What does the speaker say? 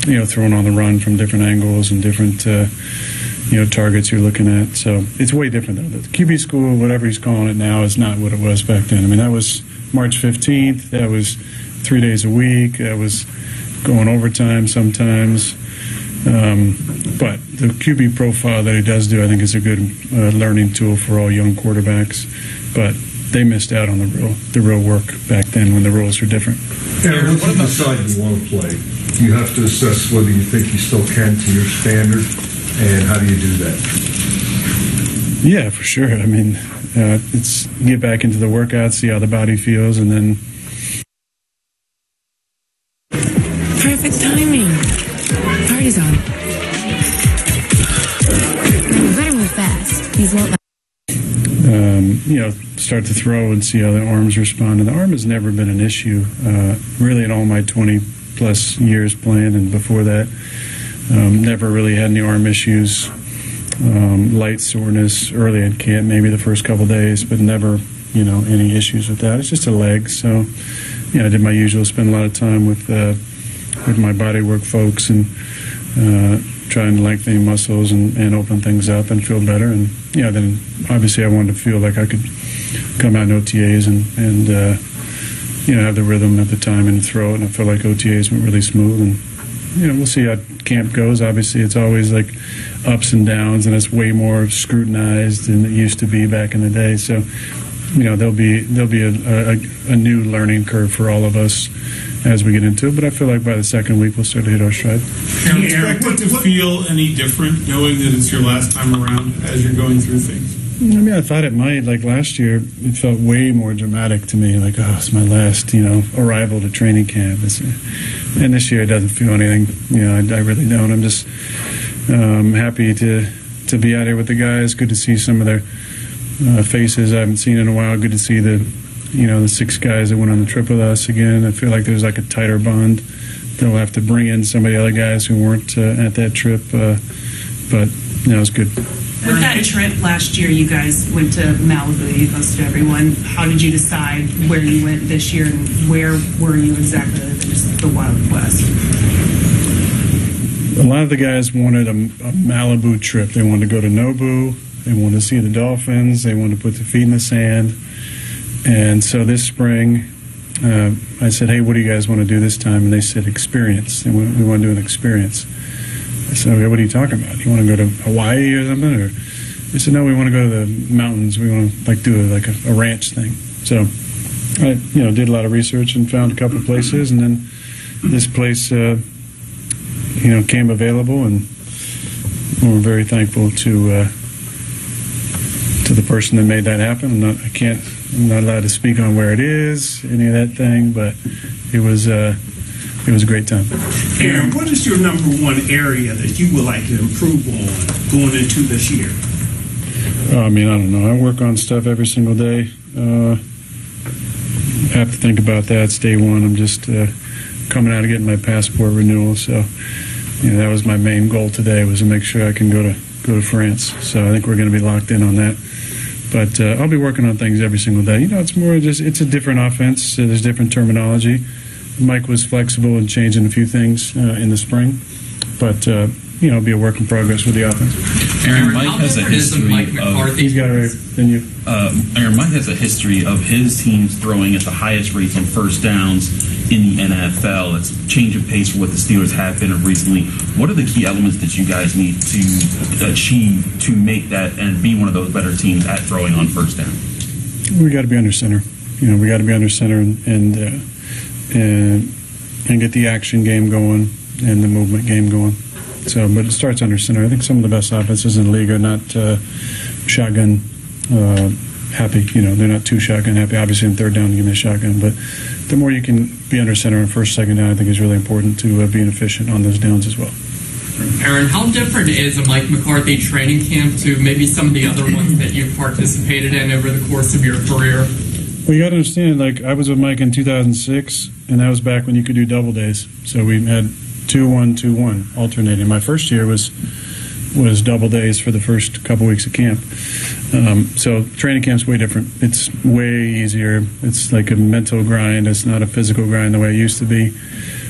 throwing on the run from different angles and different targets you're looking at. So it's way different though. The QB school, whatever he's calling it now, is not what it was back then. I mean, that was March 15th. That was 3 days a week. That was going overtime sometimes. But the QB profile that he does do, I think, is a good learning tool for all young quarterbacks. But they missed out on the real work back then when the rules were different. Aaron, once you decide you want to play, you have to assess whether you think you still can to your standard, and how do you do that? Yeah, for sure. I mean, it's get back into the workout, see how the body feels, and then. Perfect timing. Party's on. You better move fast. These won't. Start to throw and see how the arms respond. And the arm has never been an issue, really, in all my 20-plus years playing, and before that, never really had any arm issues. Light soreness early in camp, maybe the first couple days, but never, any issues with that. It's just a leg. So, I did my usual, spend a lot of time with my bodywork folks and trying to lengthen muscles and open things up and feel better. And then obviously I wanted to feel like I could come out in OTAs and have the rhythm at the time and throw it. And I feel like OTAs went really smooth. And we'll see how camp goes. Obviously, it's always like ups and downs, and it's way more scrutinized than it used to be back in the day. So there'll be a new learning curve for all of us as we get into it, but I feel like by the second week we'll start to hit our stride. Do you expect it to feel any different knowing that it's your last time around as you're going through things? I mean, I thought it might. Like last year, it felt way more dramatic to me. Like, oh, it's my last, arrival to training camp. And this year it doesn't feel anything. I really don't. I'm just happy to be out here with the guys. Good to see some of their faces I haven't seen in a while. Good to see the 6 guys that went on the trip with us again. I feel like there's like a tighter bond. They'll have to bring in some of the other guys who weren't at that trip, but it's good. With that trip last year, you guys went to Malibu. You hosted everyone. How did you decide where you went this year, and where were you exactly other than just the Wild West? A lot of the guys wanted a Malibu trip. They wanted to go to Nobu. They wanted to see the dolphins. They wanted to put their feet in the sand. And so this spring, I said, hey, what do you guys want to do this time? And they said, experience. We want to do an experience. I said, okay, what are you talking about? You want to go to Hawaii or something? Or they said, no, we want to go to the mountains. We want to do a ranch thing. So I did a lot of research and found a couple of places. And then this place, came available. And we're very thankful to the person that made that happen. I'm not allowed to speak on where it is, any of that thing, but it was a great time. Aaron, what is your number one area that you would like to improve on going into this year? I don't know. I work on stuff every single day. Have to think about that. It's day one. I'm just coming out of getting my passport renewal, so that was my main goal today, was to make sure I can go to France. So I think we're going to be locked in on that. But I'll be working on things every single day. It's more just, it's a different offense. So there's different terminology. Mike was flexible in changing a few things in the spring. But, it'll be a work in progress with the offense. Aaron, Mike has a history of... He's got it right. Then you. Aaron, Mike has a history of his teams throwing at the highest rates on first downs in the NFL. It's a change of pace for what the Steelers have been recently. What are the key elements that you guys need to achieve to make that and be one of those better teams at throwing on first down? We got to be under center. We got to be under center and get the action game going and the movement game going. So, but it starts under center. I think some of the best offenses in the league are not shotgun happy. They're not too shotgun happy. Obviously, in third down, give me a shotgun. But the more you can be under center in first, second down, I think is really important to being efficient on those downs as well. Aaron, how different is a Mike McCarthy training camp to maybe some of the other ones that you've participated in over the course of your career? Well, you got to understand, I was with Mike in 2006, and that was back when you could do double days. So we had 2-1, 2-1 alternating. My first year was double days for the first couple weeks of camp. So training camp's way different. It's way easier. It's like a mental grind. It's not a physical grind the way it used to be.